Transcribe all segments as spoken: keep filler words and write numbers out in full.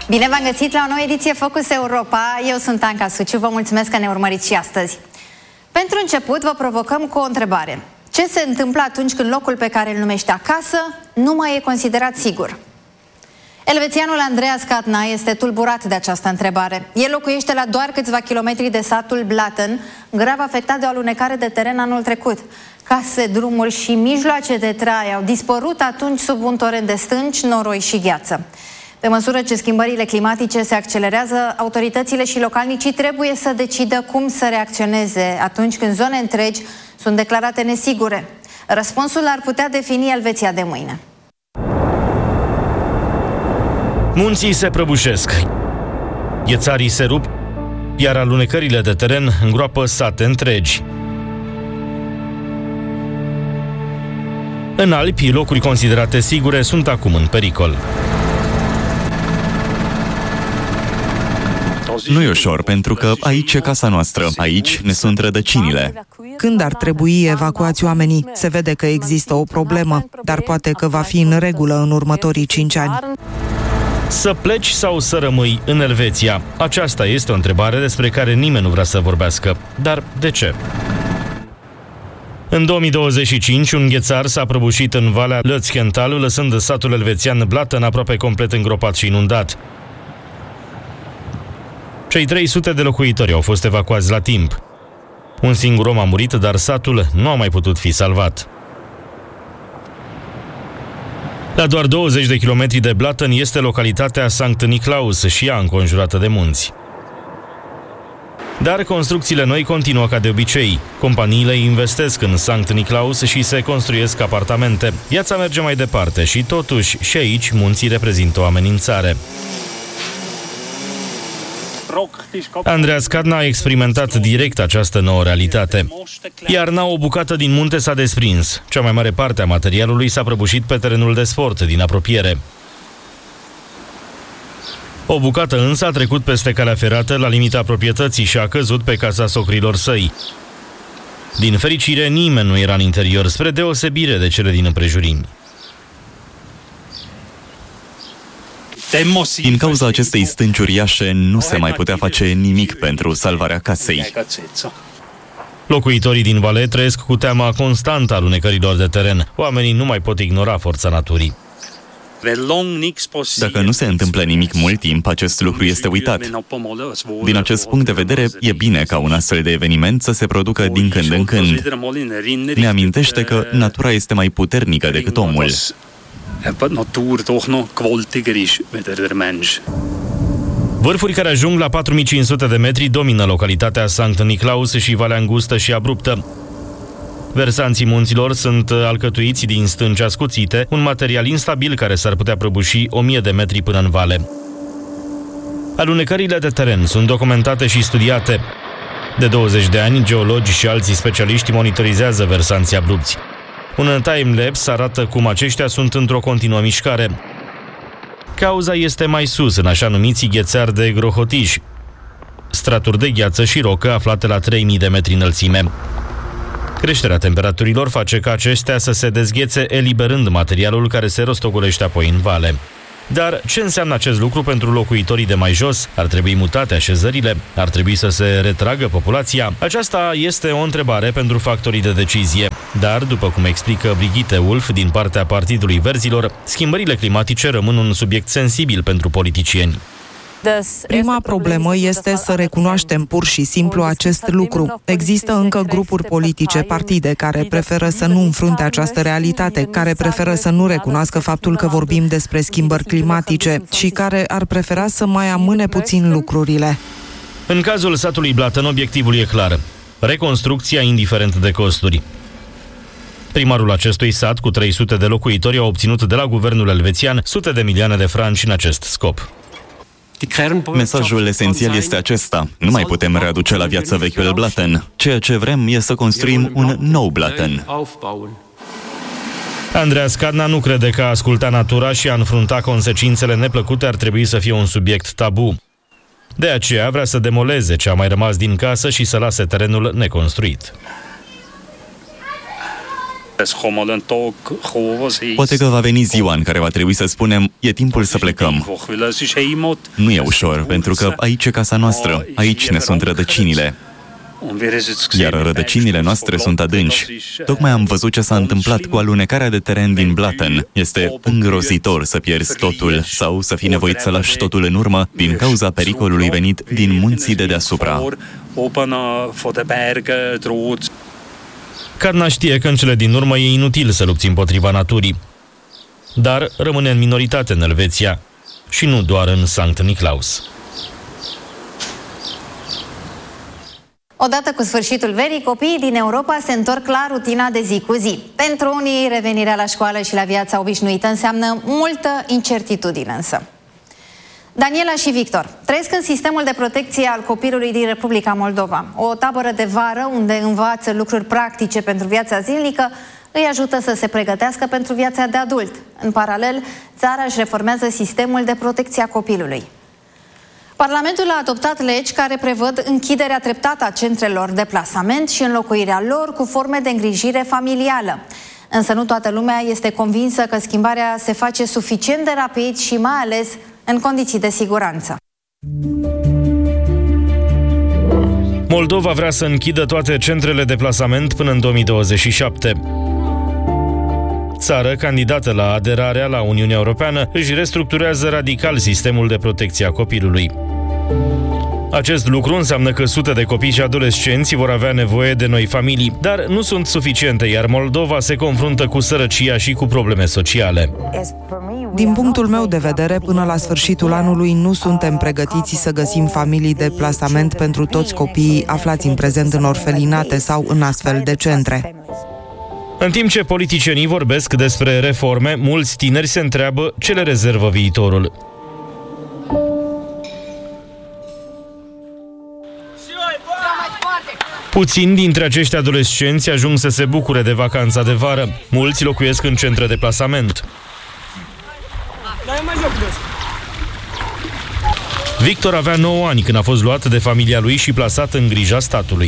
Bine v-am găsit la o nouă ediție Focus Europa. Eu sunt Anca Suciu, vă mulțumesc că ne urmăriți și astăzi. Pentru început vă provocăm cu o întrebare. Ce se întâmplă atunci când locul pe care îl numește acasă nu mai e considerat sigur? Elvețianul Andreas Cadna este tulburat de această întrebare. El locuiește la doar câțiva kilometri de satul Blatten, grav afectat de o alunecare de teren anul trecut. Case, drumuri și mijloace de trai au dispărut atunci sub un torent de stânci, noroi și gheață. Pe măsură ce schimbările climatice se accelerează, autoritățile și localnicii trebuie să decidă cum să reacționeze atunci când zone întregi sunt declarate nesigure. Răspunsul ar putea defini Elveția de mâine. Munții se prăbușesc, ghețarii se rup, iar alunecările de teren îngroapă sate întregi. În Alpi, locuri considerate sigure sunt acum în pericol. Nu e ușor, pentru că aici e casa noastră, aici ne sunt rădăcinile. Când ar trebui evacuați oamenii? Se vede că există o problemă, dar poate că va fi în regulă în următorii cinci ani. Să pleci sau să rămâi în Elveția? Aceasta este o întrebare despre care nimeni nu vrea să vorbească. Dar de ce? În două mii douăzeci și cinci, un ghețar s-a prăbușit în Valea Lötzschental, lăsând satul elvețian Blatten aproape complet îngropat și inundat. Cei trei sute de locuitori au fost evacuați la timp. Un singur om a murit, dar satul nu a mai putut fi salvat. La doar douăzeci de kilometri de Blatten este localitatea Sankt Niklaus, și ea înconjurată de munți. Dar construcțiile noi continuă ca de obicei. Companiile investesc în Sankt Niklaus și se construiesc apartamente. Viața merge mai departe și totuși și aici munții reprezintă o amenințare. Andreas Cadna a experimentat direct această nouă realitate. Iarna, o bucată din munte s-a desprins. Cea mai mare parte a materialului s-a prăbușit pe terenul de sport din apropiere. O bucată însă a trecut peste calea ferată la limita proprietății și a căzut pe casa socrilor săi. Din fericire, nimeni nu era în interior, spre deosebire de cele din împrejurimi. Din cauza acestei stânci uriașe, nu se mai putea face nimic pentru salvarea casei. Locuitorii din Vale trăiesc cu teama constantă a alunecărilor de teren. Oamenii nu mai pot ignora forța naturii. Dacă nu se întâmplă nimic mult timp, acest lucru este uitat. Din acest punct de vedere, e bine ca un astfel de eveniment să se producă din când în când. Ne amintește că natura este mai puternică decât omul. Vârfuri care ajung la patru mii cinci sute de metri domină localitatea Sankt Niklaus și valea îngustă și abruptă. Versanții munților sunt alcătuiți din stânci ascuțite, un material instabil care s-ar putea prăbuși o mie de metri până în vale. Alunecările de teren sunt documentate și studiate. De douăzeci de ani, geologi și alții specialiști monitorizează versanții abrupți. Un time-lapse arată cum aceștia sunt într-o continuă mișcare. Cauza este mai sus, în așa numiții ghețari de grohotiș, straturi de gheață și rocă aflate la trei mii de metri înălțime. Creșterea temperaturilor face ca acestea să se dezghețe, eliberând materialul care se rostogolește apoi în vale. Dar ce înseamnă acest lucru pentru locuitorii de mai jos? Ar trebui mutate așezările? Ar trebui să se retragă populația? Aceasta este o întrebare pentru factorii de decizie. Dar, după cum explică Brigitte Wolf din partea Partidului Verzilor, schimbările climatice rămân un subiect sensibil pentru politicieni. Prima problemă este să recunoaștem pur și simplu acest lucru. Există încă grupuri politice, partide, care preferă să nu înfrunte această realitate, care preferă să nu recunoască faptul că vorbim despre schimbări climatice și care ar prefera să mai amâne puțin lucrurile. În cazul satului Blatten, obiectivul e clar: reconstrucția indiferent de costuri. Primarul acestui sat, cu trei sute de locuitori, a obținut de la guvernul elvețian sute de milioane de franci în acest scop. Mesajul esențial este acesta: nu mai putem readuce la viață vechiul Blatten. Ceea ce vrem e să construim un nou Blatten. Andreas Cadna nu crede că a asculta natura și a înfrunta consecințele neplăcute ar trebui să fie un subiect tabu. De aceea vrea să demoleze ce a mai rămas din casă și să lase terenul neconstruit. Poate că va veni ziua în care va trebui să spunem, e timpul să plecăm. Nu e ușor, pentru că aici e casa noastră, aici ne sunt rădăcinile. Iar rădăcinile noastre sunt adânci. Tocmai am văzut ce s-a întâmplat cu alunecarea de teren din Blatten. Este îngrozitor să pierzi totul sau să fii nevoit să lași totul în urmă din cauza pericolului venit din munții de deasupra. Carna știe că în cele din urmă e inutil să lupți împotriva naturii. Dar rămâne în minoritate în Elveția și nu doar în Sankt Niklaus. Odată cu sfârșitul verii, copiii din Europa se întorc la rutina de zi cu zi. Pentru unii, revenirea la școală și la viața obișnuită înseamnă multă incertitudine însă. Daniela și Victor trăiesc în sistemul de protecție al copilului din Republica Moldova. O tabără de vară unde învață lucruri practice pentru viața zilnică îi ajută să se pregătească pentru viața de adult. În paralel, țara își reformează sistemul de protecție a copilului. Parlamentul a adoptat legi care prevăd închiderea treptată a centrelor de plasament și înlocuirea lor cu forme de îngrijire familială. Însă nu toată lumea este convinsă că schimbarea se face suficient de rapid și mai ales în condiții de siguranță. Moldova vrea să închidă toate centrele de plasament până în două mii douăzeci și șapte. Țară candidată la aderarea la Uniunea Europeană își restructurează radical sistemul de protecție a copilului. Acest lucru înseamnă că sute de copii și adolescenți vor avea nevoie de noi familii, dar nu sunt suficiente, iar Moldova se confruntă cu sărăcia și cu probleme sociale. Din punctul meu de vedere, până la sfârșitul anului nu suntem pregătiți să găsim familii de plasament pentru toți copiii aflați în prezent în orfelinate sau în astfel de centre. În timp ce politicienii vorbesc despre reforme, mulți tineri se întreabă ce le rezervă viitorul. Puțini dintre acești adolescenți ajung să se bucure de vacanța de vară. Mulți locuiesc în centre de plasament. Victor avea nouă ani când a fost luat de familia lui și plasat în grija statului.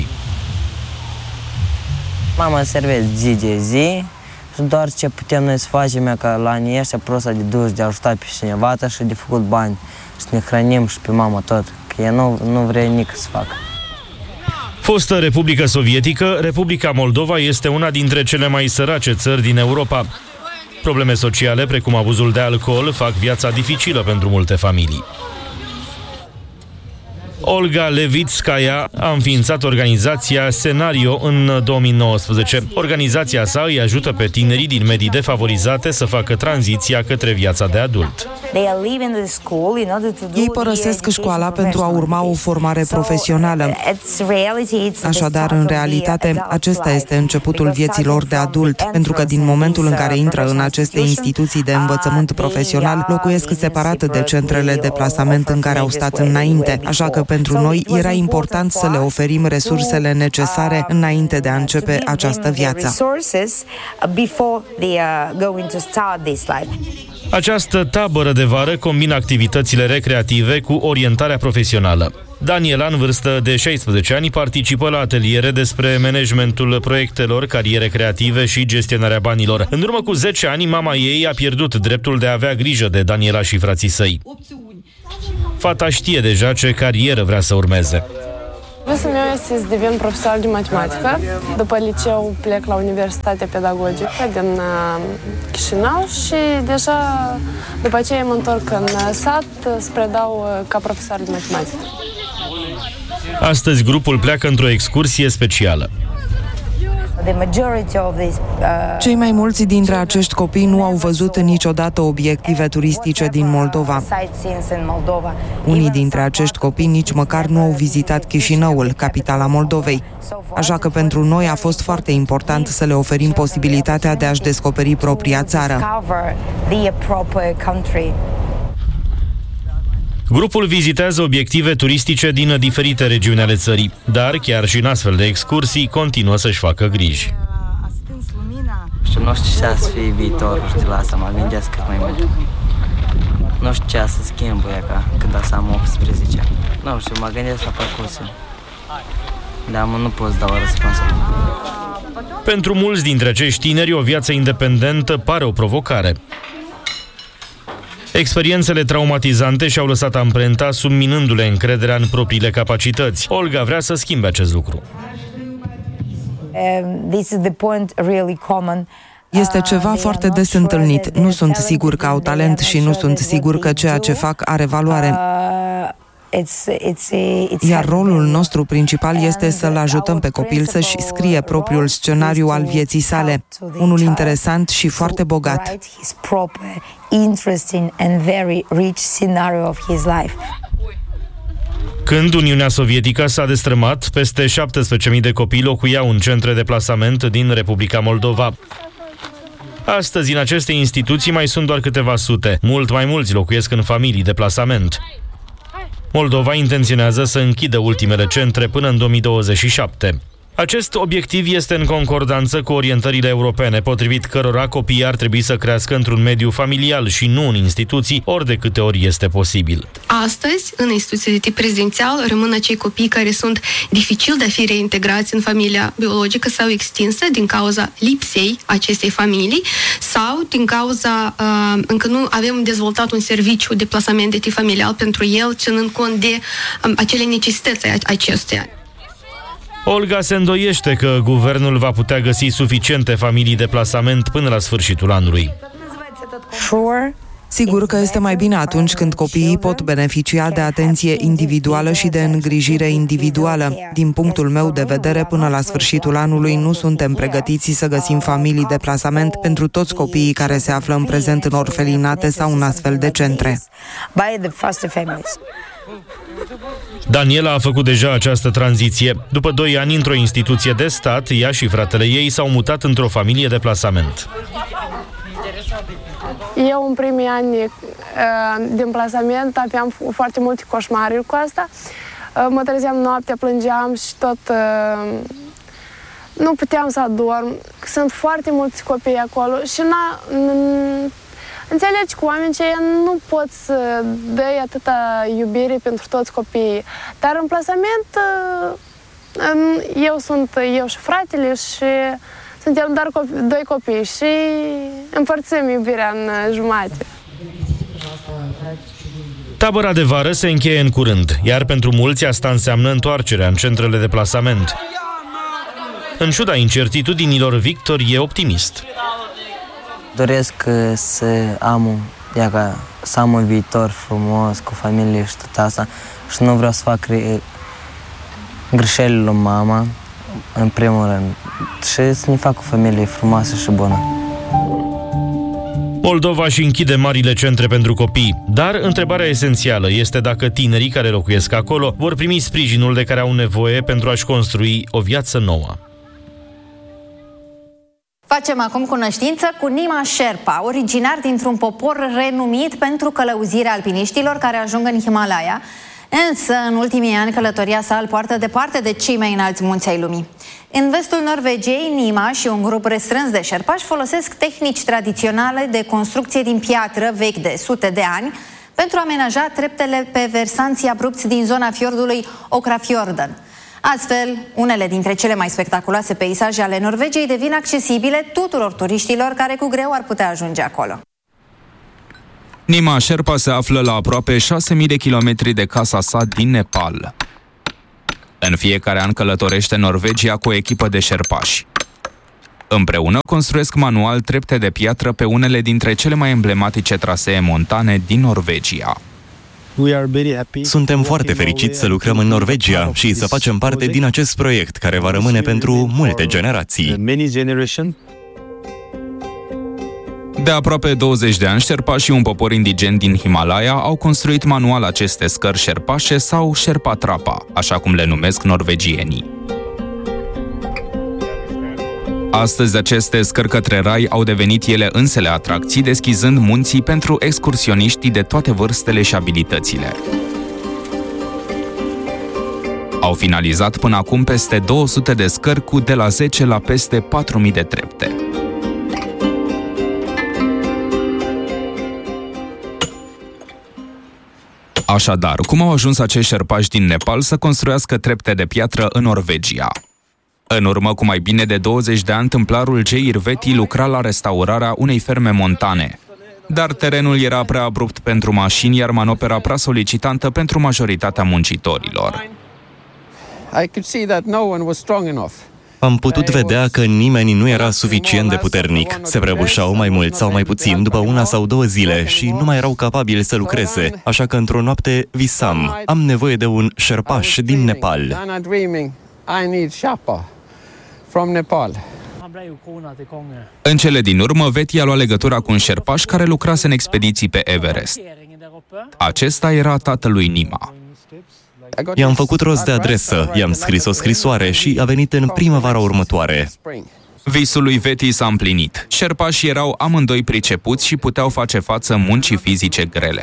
Mama servesc zi de zi și doar ce putem noi să facem e că la anii ăștia prosta de duș, de a ajuta pe cineva și de făcut bani. Și ne hrănim și pe mama tot, că ea nu, nu vrea nici să facă. Fostă Republică Sovietică, Republica Moldova este una dintre cele mai sărace țări din Europa. Probleme sociale, precum abuzul de alcool, fac viața dificilă pentru multe familii. Olga Levitskaya a înființat organizația Scenario în două mii nouăsprezece. Organizația sa îi ajută pe tinerii din medii defavorizate să facă tranziția către viața de adult. Ei părăsesc școala pentru a urma o formare profesională. Așadar, în realitate, acesta este începutul vieții lor de adult, pentru că din momentul în care intră în aceste instituții de învățământ profesional, locuiesc separat de centrele de plasament în care au stat înainte, așa că pentru noi era important să le oferim resursele necesare înainte de a începe această viață. Această tabără de vară combină activitățile recreative cu orientarea profesională. Daniela, în vârstă de șaisprezece ani, participă la ateliere despre managementul proiectelor, cariere creative și gestionarea banilor. În urmă cu zece ani, mama ei a pierdut dreptul de a avea grijă de Daniela și frații săi. Fata știe deja ce carieră vrea să urmeze. Visul meu este să devin profesor de matematică. După liceu plec la Universitatea Pedagogică din Chișinău și deja după aceea mă întorc în sat să predau ca profesor de matematică. Astăzi grupul pleacă într-o excursie specială. Cei mai mulți dintre acești copii nu au văzut niciodată obiective turistice din Moldova. Unii dintre acești copii nici măcar nu au vizitat Chișinăul, capitala Moldovei. Așa că pentru noi a fost foarte important să le oferim posibilitatea de a-și descoperi propria țară. Grupul vizitează obiective turistice din diferite regiuni ale țării, dar chiar și în astfel de excursii continuă să-și facă griji. Și nu știu ce să fie viitorul, știi, la asta mă gândesc cât mai mult. Nu știu ce să schimb, e ca când o să am optsprezece. Nu știu, mă gândesc la parcursul. Dar mă nu pot să dau răspunsul. Pentru mulți dintre acești tineri, o viață independentă pare o provocare. Experiențele traumatizante și-au lăsat amprenta, subminându-le încrederea în propriile capacități. Olga vrea să schimbe acest lucru. Este ceva foarte des întâlnit. Nu sunt sigur că au talent și nu sunt sigur că ceea ce fac are valoare. Iar rolul nostru principal este să-l ajutăm pe copil să-și scrie propriul scenariu al vieții sale, unul interesant și foarte bogat. Când Uniunea Sovietică s-a destrămat, peste șaptesprezece mii de copii locuiau în centre de plasament din Republica Moldova. Astăzi, în aceste instituții mai sunt doar câteva sute. Mult mai mulți locuiesc în familii de plasament. Moldova intenționează să închidă ultimele centre până în două mii douăzeci și șapte. Acest obiectiv este în concordanță cu orientările europene, potrivit cărora copiii ar trebui să crească într-un mediu familial și nu în instituții, ori de câte ori este posibil. Astăzi, în instituții de tip rezidențial, rămân acei copii care sunt dificil de a fi reintegrați în familia biologică sau extinsă din cauza lipsei acestei familii sau din cauza uh, încă nu avem dezvoltat un serviciu de plasament de tip familial pentru el, ținând cont de um, acele necesități acestuia. Olga se îndoiește că guvernul va putea găsi suficiente familii de plasament până la sfârșitul anului. Sigur că este mai bine atunci când copiii pot beneficia de atenție individuală și de îngrijire individuală. Din punctul meu de vedere, până la sfârșitul anului nu suntem pregătiți să găsim familii de plasament pentru toți copiii care se află în prezent în orfelinate sau în astfel de centre. Daniela a făcut deja această tranziție. După doi ani într-o instituție de stat, ea și fratele ei s-au mutat într-o familie de plasament. Eu în primii ani din plasament aveam foarte multe coșmaruri cu asta. Mă trezeam noaptea, plângeam și tot nu puteam să adorm. Sunt foarte mulți copii acolo și înțelegi că oamenii aceia nu pot să dai atâta iubire pentru toți copiii. Dar în plasament eu sunt eu și fratele și suntem doar copii, doi copii și împărțim iubirea în jumate. Tabăra de vară se încheie în curând, iar pentru mulți asta înseamnă întoarcerea în centrele de plasament. În ciuda incertitudinilor, Victor e optimist. Doresc să am, iaca, să am un viitor frumos cu familie și tot asta și nu vreau să fac greșelile lui mama, în primul rând, și să ne fac o familie frumoasă și bună. Moldova își închide marile centre pentru copii, dar întrebarea esențială este dacă tinerii care locuiesc acolo vor primi sprijinul de care au nevoie pentru a-și construi o viață nouă. Facem acum cunoștință cu Nima Sherpa, originar dintr-un popor renumit pentru călăuzirea alpiniștilor care ajung în Himalaya, însă în ultimii ani călătoria sa îl poartă departe de cei mai înalți munți ai lumii. În vestul Norvegiei, Nima și un grup restrâns de șerpași folosesc tehnici tradiționale de construcție din piatră vechi de sute de ani pentru a amenaja treptele pe versanții abrupți din zona fiordului Okrafjorden. Astfel, unele dintre cele mai spectaculoase peisaje ale Norvegiei devin accesibile tuturor turiștilor care cu greu ar putea ajunge acolo. Nima Sherpa se află la aproape șase mii de kilometri de casa sa din Nepal. În fiecare an călătorește Norvegia cu o echipă de șerpași. Împreună construiesc manual trepte de piatră pe unele dintre cele mai emblematice trasee montane din Norvegia. Suntem foarte fericiți să lucrăm în Norvegia și să facem parte din acest proiect care va rămâne pentru multe generații. De aproape douăzeci de ani, șerpașii, un popor indigen din Himalaya, au construit manual aceste scări șerpașe sau Sherpa Trapa, așa cum le numesc norvegienii. Astăzi, aceste scări către rai au devenit ele însele atracții, deschizând munții pentru excursioniștii de toate vârstele și abilitățile. Au finalizat până acum peste două sute de scări cu de la zece la peste patru mii de trepte. Așadar, cum au ajuns acești șerpași din Nepal să construiască trepte de piatră în Norvegia? În urmă cu mai bine de douăzeci de ani, tâmplarul J. Irveti lucra la restaurarea unei ferme montane. Dar terenul era prea abrupt pentru mașini, iar manopera prea solicitantă pentru majoritatea muncitorilor. Am putut vedea că nimeni nu era suficient de puternic. Se prăbușau mai mult sau mai puțin după una sau două zile și nu mai erau capabili să lucreze, așa că într-o noapte visam. Am nevoie de un șerpaș din Nepal. În cele din urmă, Veti a luat legătura cu un șerpaș care lucrase în expediții pe Everest. Acesta era tatălui Nima. I-am făcut rost de adresă, i-am scris o scrisoare și a venit în primăvara următoare. Visul lui Veti s-a împlinit. Șerpașii erau amândoi pricepuți și puteau face față muncii fizice grele.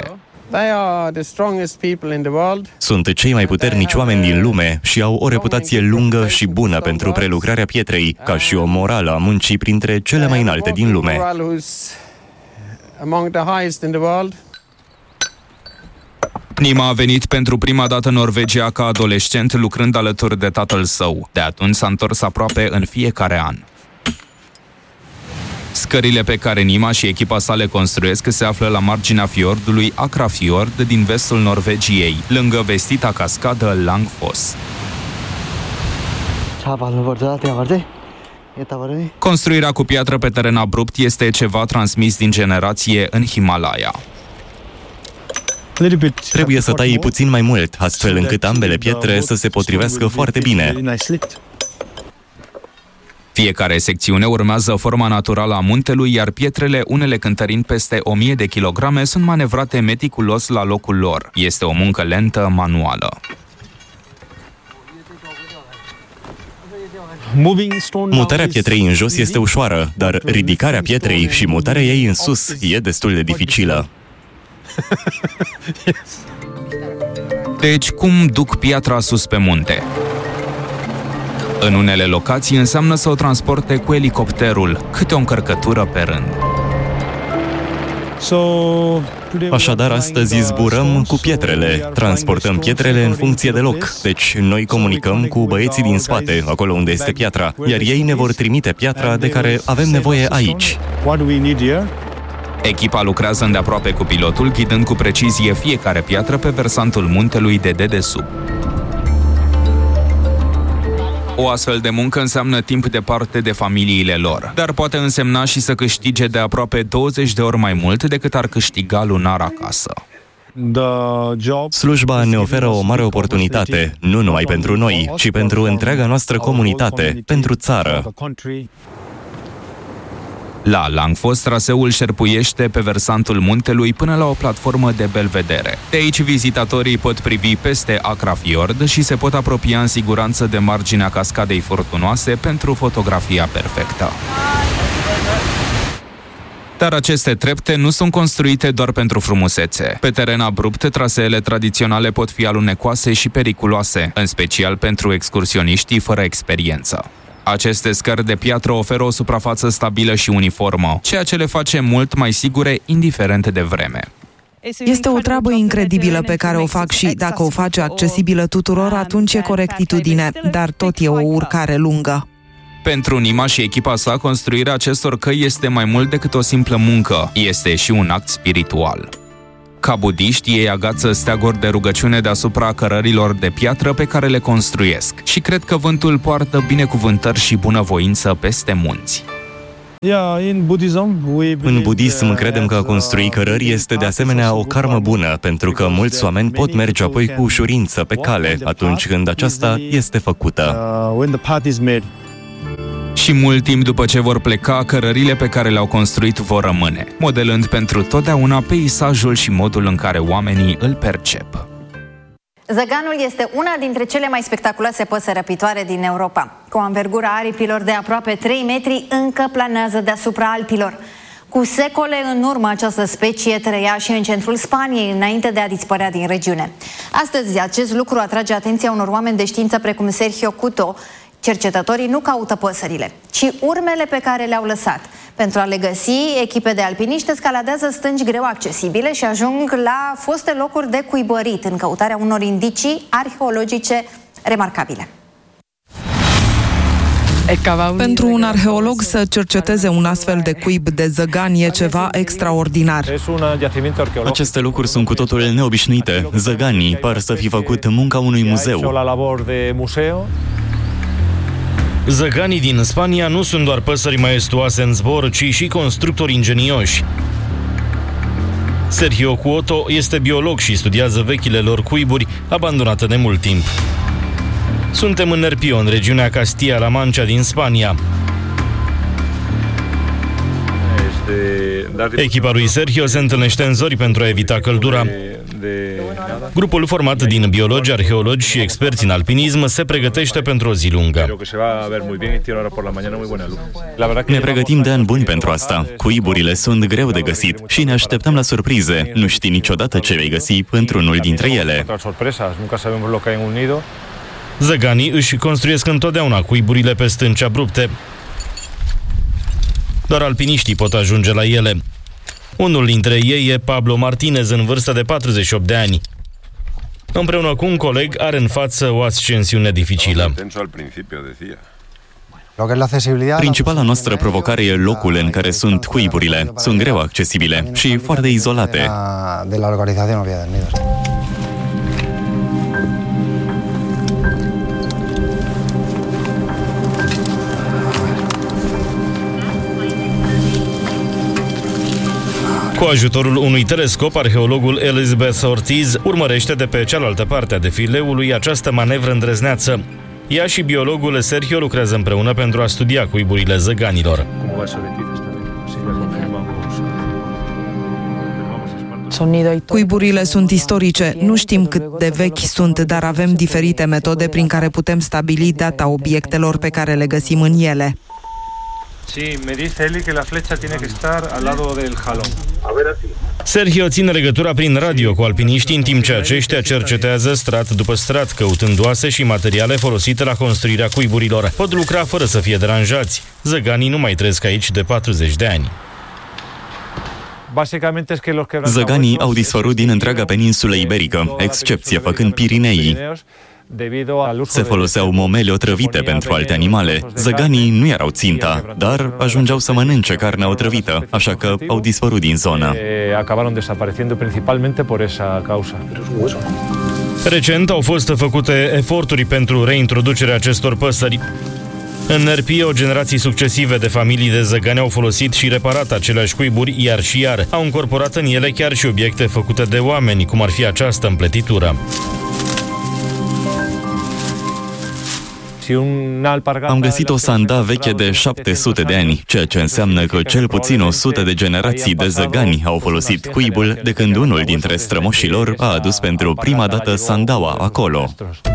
Sunt cei mai puternici oameni din lume și au o reputație lungă și bună pentru prelucrarea pietrei, ca și o morală a muncii printre cele mai înalte din lume. Nima a venit pentru prima dată în Norvegia ca adolescent, lucrând alături de tatăl său. De atunci s-a întors aproape în fiecare an. Scările pe care Nima și echipa sa le construiesc se află la marginea fiordului Akrafjord din vestul Norvegiei, lângă vestita cascadă Langfoss. Construirea cu piatră pe teren abrupt este ceva transmis din generație în Himalaya. Trebuie să tai puțin mai mult, astfel încât ambele pietre să se potrivească foarte bine. Fiecare secțiune urmează forma naturală a muntelui, iar pietrele, unele cântărind peste o mie de kilograme, sunt manevrate meticulos la locul lor. Este o muncă lentă, manuală. Mutarea pietrei în jos este ușoară, dar ridicarea pietrei și mutarea ei în sus e destul de dificilă. Deci, cum duc piatra sus pe munte? În unele locații înseamnă să o transporte cu elicopterul, câte o încărcătură pe rând. Așadar, astăzi zburăm cu pietrele, transportăm pietrele în funcție de loc, deci noi comunicăm cu băieții din spate, acolo unde este piatra, iar ei ne vor trimite piatra de care avem nevoie aici. Echipa lucrează îndeaproape cu pilotul, ghidând cu precizie fiecare piatră pe versantul muntelui de dedesubt. O astfel de muncă înseamnă timp departe de familiile lor, dar poate însemna și să câștige de aproape douăzeci de ori mai mult decât ar câștiga lunar acasă. Slujba ne oferă o mare oportunitate, nu numai pentru noi, ci pentru întreaga noastră comunitate, pentru țară. La Langfoss, traseul șerpuiește pe versantul muntelui până la o platformă de belvedere. De aici, vizitatorii pot privi peste Akrafjord și se pot apropia în siguranță de marginea cascadei furtunoase pentru fotografia perfectă. Dar aceste trepte nu sunt construite doar pentru frumusețe. Pe teren abrupt, traseele tradiționale pot fi alunecoase și periculoase, în special pentru excursioniștii fără experiență. Aceste scări de piatră oferă o suprafață stabilă și uniformă, ceea ce le face mult mai sigure, indiferent de vreme. Este o treabă incredibilă pe care o fac și, dacă o face accesibilă tuturor, atunci e corectitudine, dar tot e o urcare lungă. Pentru Nima și echipa sa, construirea acestor căi este mai mult decât o simplă muncă, este și un act spiritual. Ca budiști, ei agață steaguri de rugăciune deasupra cărărilor de piatră pe care le construiesc și cred că vântul poartă binecuvântări și bunăvoință peste munți. În budism credem că a construi cărări este de asemenea o karmă bună, pentru că mulți oameni pot merge apoi cu ușurință pe cale atunci când aceasta este făcută. Și mult timp după ce vor pleca, cărările pe care le-au construit vor rămâne, modelând pentru totdeauna peisajul și modul în care oamenii îl percep. Zăganul este una dintre cele mai spectaculoase păsări răpitoare din Europa. Cu anvergura aripilor de aproape trei metri, încă planează deasupra Alpilor. Cu secole în urmă, această specie trăia și în centrul Spaniei, înainte de a dispărea din regiune. Astăzi, acest lucru atrage atenția unor oameni de știință precum Sergio Cuto. Cercetătorii nu caută păsările, ci urmele pe care le-au lăsat. Pentru a le găsi, echipe de alpiniști escaladează stânci greu accesibile și ajung la foste locuri de cuibărit în căutarea unor indicii arheologice remarcabile. Pentru un arheolog să cerceteze un astfel de cuib de zăgani e ceva extraordinar. Aceste lucruri sunt cu totul neobișnuite. Zăganii par să fi făcut munca unui muzeu. Zăganii din Spania nu sunt doar păsări maestuoase în zbor, ci și constructori ingenioși. Sergio Cuoto este biolog și studiază vechile lor cuiburi abandonate de mult timp. Suntem în Nerpio, în regiunea Castilla-La Mancha din Spania. Echipa lui Sergio se întâlnește în zori pentru a evita căldura. Grupul format din biologi, arheologi și experți în alpinism se pregătește pentru o zi lungă. Ne pregătim de ani buni pentru asta. Cuiburile sunt greu de găsit și ne așteptăm la surprize. Nu știi niciodată ce vei găsi într-unul dintre ele. Zăganii își construiesc întotdeauna cuiburile pe stânci abrupte. Doar alpiniștii pot ajunge la ele. Unul dintre ei e Pablo Martinez, în vârstă de patruzeci și opt de ani. Împreună cu un coleg are în față o ascensiune dificilă. Principala noastră provocare e locul în care sunt cuiburile. Sunt greu accesibile și foarte izolate. Cu ajutorul unui telescop, arheologul Elizabeth Ortiz urmărește de pe cealaltă parte a defileului această manevră îndrăzneață. Ea și biologul Sergio lucrează împreună pentru a studia cuiburile zăganilor. Cuiburile sunt istorice, nu știm cât de vechi sunt, dar avem diferite metode prin care putem stabili data obiectelor pe care le găsim în ele. Sergio ține legătura prin radio cu alpiniștii, în timp ce aceștia cercetează strat după strat, căutând oase și materiale folosite la construirea cuiburilor. Pot lucra fără să fie deranjați. Zăganii nu mai trăiesc aici de patruzeci de ani. Zăganii au dispărut din întreaga peninsulă iberică, excepție făcând Pirineii. Se foloseau momele otrăvite pentru alte animale. Zăganii nu erau ținta, dar ajungeau să mănânce carnea otrăvită, așa că au dispărut din zonă. Recent au fost făcute eforturi pentru reintroducerea acestor păsări. În Nerpio, generații succesive de familii de zăgani au folosit și reparat aceleași cuiburi iar și iar. Au încorporat în ele chiar și obiecte făcute de oameni, cum ar fi această împletitură. Am găsit o sanda veche de șapte sute de ani, ceea ce înseamnă că cel puțin o sută de generații de zăgani au folosit cuibul de când unul dintre strămoșii lor a adus pentru prima dată sandaua acolo.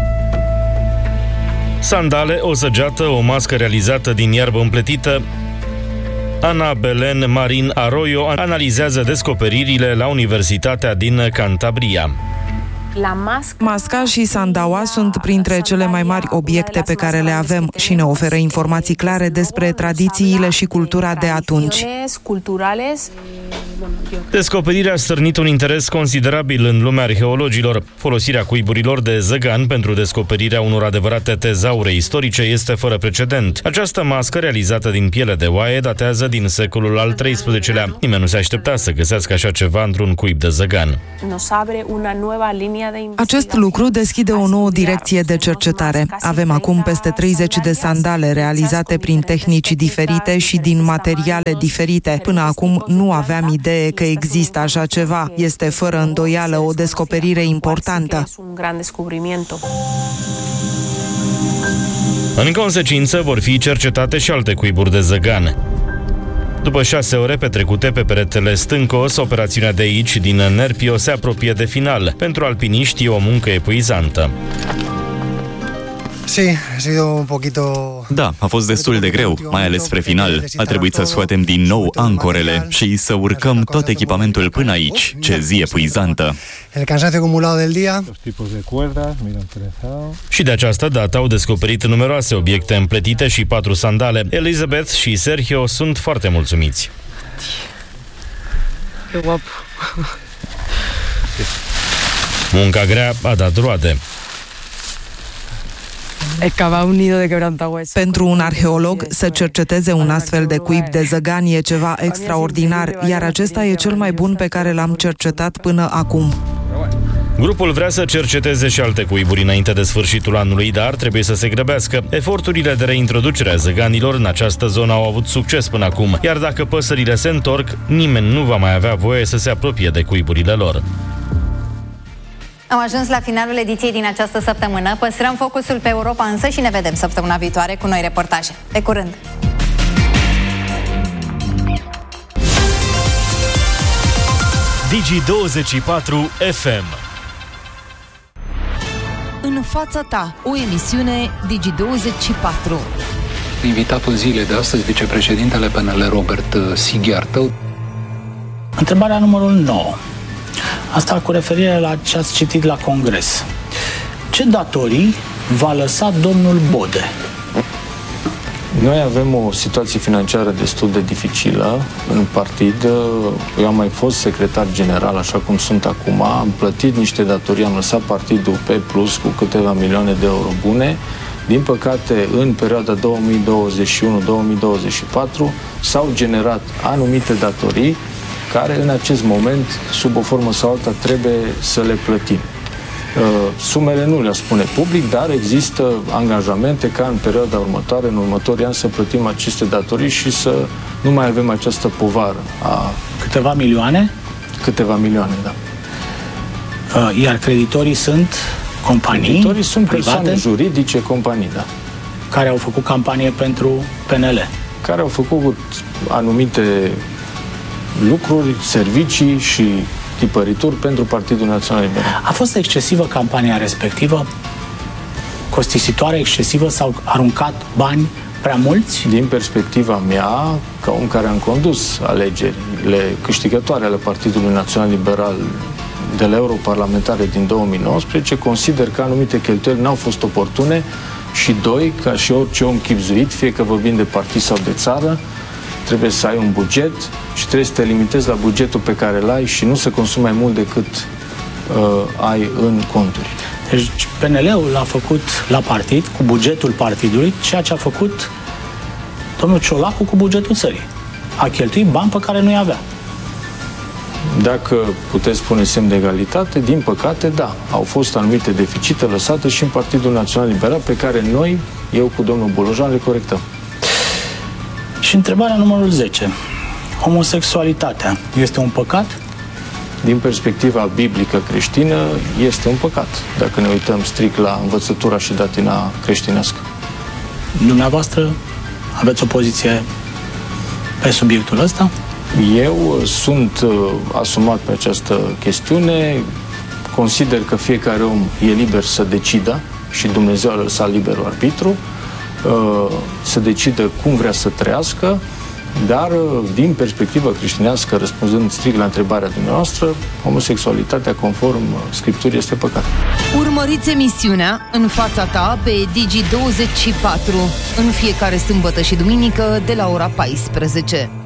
Sandale, o săgeată, o mască realizată din iarbă împletită. Ana Belen Marin Arroyo analizează descoperirile la Universitatea din Cantabria. Masca și sandaua sunt printre cele mai mari obiecte pe care le avem și ne oferă informații clare despre tradițiile și cultura de atunci. Descoperirea a stârnit un interes considerabil în lumea arheologilor. Folosirea cuiburilor de zăgan pentru descoperirea unor adevărate tezaure istorice este fără precedent. Această mască, realizată din piele de oaie, datează din secolul al treisprezecelea. Nimeni nu se aștepta să găsească așa ceva într-un cuib de zăgan. Acest lucru deschide o nouă direcție de cercetare. Avem acum peste treizeci de sandale realizate prin tehnici diferite și din materiale diferite. Până acum nu aveam idee că există așa ceva. Este fără îndoială o descoperire importantă. În consecință, vor fi cercetate și alte cuiburi de zăgan. După șase ore petrecute pe peretele stâncos, operațiunea de aici, din Nerpio, se apropie de final. Pentru alpiniști e o muncă epuizantă. Da, a fost destul de greu, mai ales spre final. A trebuit să scoatem din nou ancorele și să urcăm tot echipamentul până aici. Ce zi epuizantă! Și de această dată au descoperit numeroase obiecte împletite și patru sandale. Elizabeth și Sergio sunt foarte mulțumiți. Munca grea a dat roade. Pentru un arheolog, să cerceteze un astfel de cuib de zăgan e ceva extraordinar, iar acesta e cel mai bun pe care l-am cercetat până acum. Grupul vrea să cerceteze și alte cuiburi înainte de sfârșitul anului, dar trebuie să se grăbească. Eforturile de reintroducere a zăganilor în această zonă au avut succes până acum, iar dacă păsările se întorc, nimeni nu va mai avea voie să se apropie de cuiburile lor. Am ajuns la finalul ediției din această săptămână. Păstrăm focusul pe Europa însă și ne vedem săptămâna viitoare cu noi reportaje. Pe curând! Digi douăzeci și patru F M. În fața ta, o emisiune Digi douăzeci și patru. Invitatul zilei de astăzi, vicepreședintele P N L, Robert Sighiartă. Întrebarea numărul nouă. Asta cu referire la ce ați citit la Congres. Ce datorii va lăsa domnul Bode? Noi avem o situație financiară destul de dificilă în partid. Eu am mai fost secretar general, așa cum sunt acum. Am plătit niște datorii, am lăsat partidul pe plus cu câteva milioane de euro bune. Din păcate, în perioada două mii douăzeci și unu două mii douăzeci și patru s-au generat anumite datorii care în acest moment, sub o formă sau alta, trebuie să le plătim. Sumele nu le spune public, dar există angajamente ca în perioada următoare, în următorii ani, să plătim aceste datorii și să nu mai avem această povară. A... Câteva milioane? Câteva milioane, da. Iar creditorii sunt companii Creditorii sunt private? Persoane juridice, companii, da. Care au făcut campanie pentru P N L? Care au făcut anumite lucruri, servicii și tipărituri pentru Partidul Național Liberal. A fost excesivă campania respectivă? Costisitoare, excesivă? S-au aruncat bani prea mulți? Din perspectiva mea, ca om care am condus alegerile câștigătoare ale Partidului Național Liberal de la europarlamentare din două mii nouăsprezece, consider că anumite cheltuieli n-au fost oportune și, doi, ca și orice om chibzuit, fie că vorbim de partid sau de țară, trebuie să ai un buget și trebuie să te limitezi la bugetul pe care îl ai și nu să consumi mai mult decât uh, ai în conturi. Deci P N L-ul a făcut la partid, cu bugetul partidului, ceea ce a făcut domnul Ciolacu cu bugetul țării. A cheltuit bani pe care nu-i avea. Dacă puteți spune semn de egalitate, din păcate, da. Au fost anumite deficite lăsate și în Partidul Național Liberal pe care noi, eu cu domnul Bolojan, le corectăm. Și întrebarea numărul zece. Homosexualitatea este un păcat? Din perspectiva biblică creștină, este un păcat, dacă ne uităm strict la învățătura și datina creștinească. Dumneavoastră aveți o poziție pe subiectul ăsta? Eu sunt uh, asumat pe această chestiune. Consider că fiecare om e liber să decidă și Dumnezeu a lăsat liberul arbitru, uh, să decidă cum vrea să trăiască, dar din perspectivă creștinească, răspunzând strict la întrebarea dumneavoastră, homosexualitatea, conform Scripturii, este păcat. Urmăriți emisiunea În fața ta pe Digi douăzeci și patru în fiecare sâmbătă și duminică de la ora paisprezece.